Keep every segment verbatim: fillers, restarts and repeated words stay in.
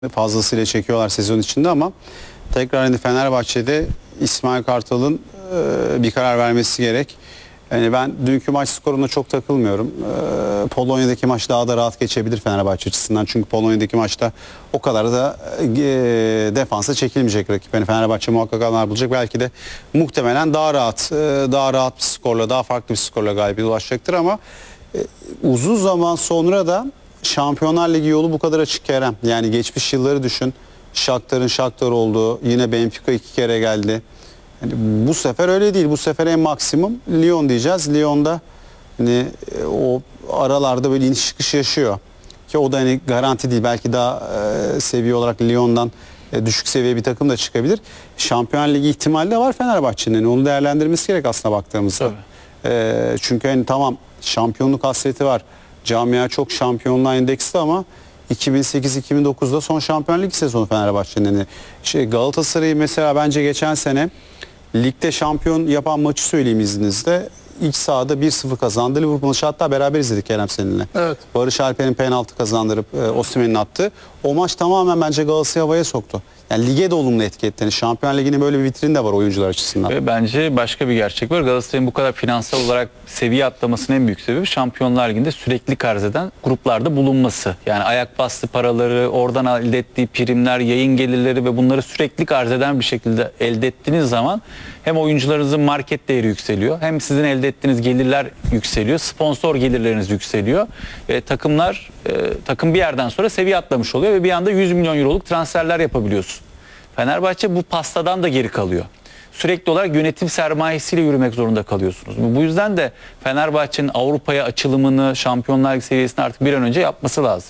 fazlasıyla çekiyorlar sezon içinde ama tekrar hani Fenerbahçe'de İsmail Kartal'ın e, bir karar vermesi gerek. Yani ben dünkü maç skoruna çok takılmıyorum. E, Polonya'daki maç daha da rahat geçebilir Fenerbahçe açısından. Çünkü Polonya'daki maçta o kadar da e, defansa çekilmeyecek rakip. Yani Fenerbahçe muhakkak alanlar bulacak. Belki de muhtemelen daha rahat, e, daha rahat bir skorla, daha farklı bir skorla galibiyete ulaşacaktır ama e, uzun zaman sonra da Şampiyonlar Ligi yolu bu kadar açık Kerem. Yani geçmiş yılları düşün. Shakhtar'ın Shakhtar olduğu, yine Benfica iki kere geldi. Yani bu sefer öyle değil. Bu sefer en maksimum Lyon diyeceğiz. Lyon'da hani o aralarda böyle iniş çıkış yaşıyor. Ki o da hani garanti değil. Belki daha e, seviye olarak Lyon'dan e, düşük seviye bir takım da çıkabilir. Şampiyonlar Ligi ihtimali de var Fenerbahçe'nin. Yani onu değerlendirmesi gerek aslında baktığımızda. E, çünkü hani tamam şampiyonluk hasreti var. Camia çok şampiyonluğa endeksli ama iki bin sekiz iki bin dokuzda son Şampiyonlar Ligi sezonu Fenerbahçe'nin. Yani şey, Galatasaray'ı mesela bence geçen sene ligde şampiyon yapan maçı söyleyeyim izninizle. İlk sahada bir sıfır kazandı. Liverpool maçı hatta beraber izledik Kerem seninle. Evet. Barış Alper'in penaltı kazandırıp e, Osimhen'in attı. O maç tamamen bence Galatasaray'ı havaya soktu. Yani lige de olumlu etki etti. Yani Şampiyonlar Ligi'nin böyle bir vitrini de var oyuncular açısından. Ve bence başka bir gerçek var. Galatasaray'ın bu kadar finansal olarak seviye atlamasının en büyük sebebi Şampiyonlar Ligi'nde sürekli arz eden gruplarda bulunması. Yani ayak bastı paraları, oradan elde ettiği primler, yayın gelirleri ve bunları sürekli arz eden bir şekilde elde ettiğiniz zaman hem oyuncularınızın market değeri yükseliyor, hem sizin elde ettiğiniz gelirler yükseliyor, sponsor gelirleriniz yükseliyor ve takımlar e, takım bir yerden sonra seviye atlamış oluyor ve bir anda yüz milyon euroluk transferler yapabiliyorsun. Fenerbahçe bu pastadan da geri kalıyor. Sürekli olarak yönetim sermayesiyle yürümek zorunda kalıyorsunuz. Bu yüzden de Fenerbahçe'nin Avrupa'ya açılımını, Şampiyonlar Ligi seviyesini artık bir an önce yapması lazım.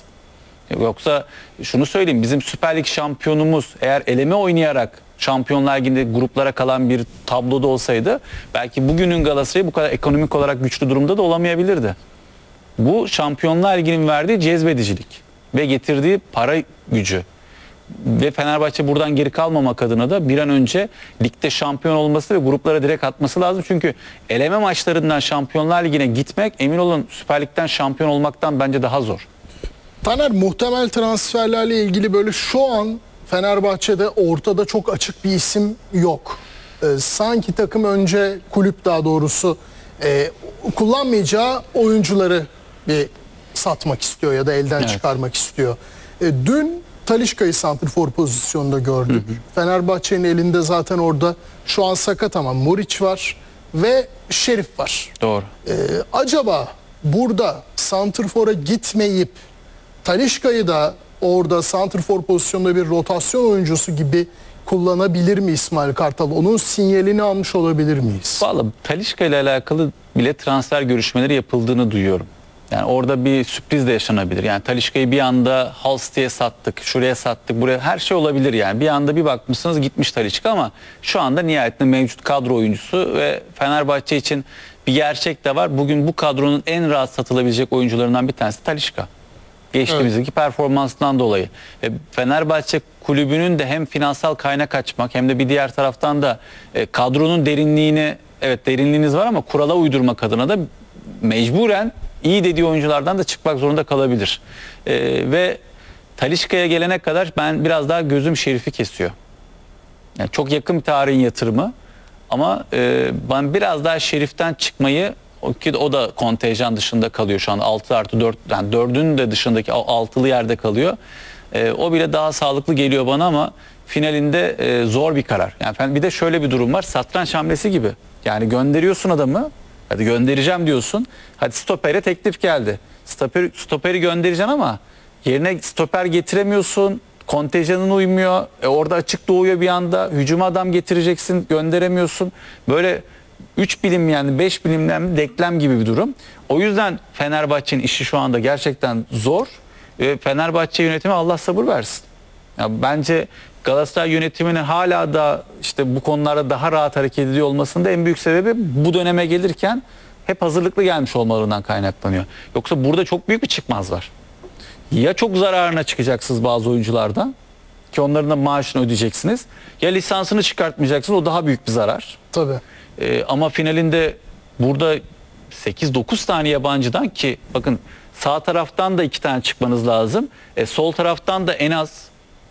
Yoksa şunu söyleyeyim, bizim Süper Lig şampiyonumuz eğer eleme oynayarak Şampiyonlar Ligi'nde gruplara kalan bir tabloda olsaydı belki bugünün Galatasaray bu kadar ekonomik olarak güçlü durumda da olamayabilirdi. Bu Şampiyonlar Ligi'nin verdiği cezbedicilik ve getirdiği para gücü. Ve Fenerbahçe buradan geri kalmamak adına da bir an önce ligde şampiyon olması ve gruplara direkt atması lazım. Çünkü eleme maçlarından Şampiyonlar Ligi'ne gitmek emin olun Süper Lig'den şampiyon olmaktan bence daha zor. Taner, muhtemel transferlerle ilgili böyle şu an Fenerbahçe'de ortada çok açık bir isim yok. Ee, sanki takım önce kulüp daha doğrusu e, kullanmayacağı oyuncuları bir satmak istiyor ya da elden Evet. çıkarmak istiyor. E, dün Talisca'yı santrfor pozisyonunda gördük. Hı hı. Fenerbahçe'nin elinde zaten orada şu an sakat ama Muriç var ve Şerif var. Doğru. Ee, acaba burada santrfora gitmeyip Talisca'yı da orada santrfor pozisyonunda bir rotasyon oyuncusu gibi kullanabilir mi İsmail Kartal? Onun sinyalini almış olabilir miyiz? Vallahi Talisca ile alakalı bile transfer görüşmeleri yapıldığını duyuyorum. Yani orada bir sürpriz de yaşanabilir. Yani Talisca'yı bir anda Halstead'e sattık, şuraya sattık, buraya her şey olabilir yani. Bir anda bir bakmışsınız gitmiş Talisca ama şu anda nihayetinde mevcut kadro oyuncusu ve Fenerbahçe için bir gerçek de var. Bugün bu kadronun en rahat satılabilecek oyuncularından bir tanesi Talisca. Geçtiğimizdeki evet. performansından dolayı. Ve Fenerbahçe kulübünün de hem finansal kaynak açmak hem de bir diğer taraftan da e, kadronun derinliğini, evet derinliğiniz var ama kurala uydurmak adına da mecburen iyi dediği oyunculardan da çıkmak zorunda kalabilir. Ee, ve Talisca'ya gelene kadar ben biraz daha gözüm Şerif'i kesiyor. Yani çok yakın bir tarihin yatırımı ama e, ben biraz daha Şerif'ten çıkmayı o ki o da kontenjan dışında kalıyor şu an altı artı dört yani dördünün de dışındaki altılı yerde kalıyor. E, o bile daha sağlıklı geliyor bana ama finalinde e, zor bir karar. Yani bir de şöyle bir durum var. Satranç hamlesi gibi. Yani gönderiyorsun adamı. Hadi göndereceğim diyorsun. Hadi stopere teklif geldi. Stoper, stoperi göndereceksin ama yerine stoper getiremiyorsun. Kontenjanın uymuyor. E orada açık doğuyor bir anda. Hücuma adam getireceksin. Gönderemiyorsun. Böyle üç bilim yani beş bilimden denklem gibi bir durum. O yüzden Fenerbahçe'nin işi şu anda gerçekten zor. E, Fenerbahçe yönetimi Allah sabır versin. Ya bence Galatasaray yönetiminin hala da işte bu konularda daha rahat hareket ediyor olmasının da en büyük sebebi bu döneme gelirken hep hazırlıklı gelmiş olmalarından kaynaklanıyor. Yoksa burada çok büyük bir çıkmaz var. Ya çok zararına çıkacaksınız bazı oyunculardan ki onların da maaşını ödeyeceksiniz. Ya lisansını çıkartmayacaksınız, o daha büyük bir zarar. Tabii. Ee, ama finalinde burada sekiz dokuz tane yabancıdan ki bakın sağ taraftan da iki tane çıkmanız lazım. E, sol taraftan da en az